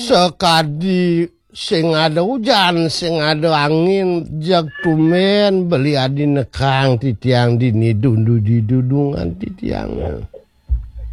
sekadi sing ada hujan, sing ada angin, jak tumen beli adi nekang titiang dini dundu di dudungan titiang.